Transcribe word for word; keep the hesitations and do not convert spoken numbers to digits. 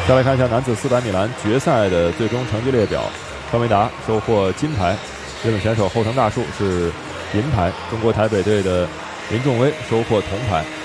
再来看一下男子四百米栏决赛的最终成绩列表，川维达收获金牌，日本选手后藤大树是银牌，中国台北队的林仲威收获铜牌。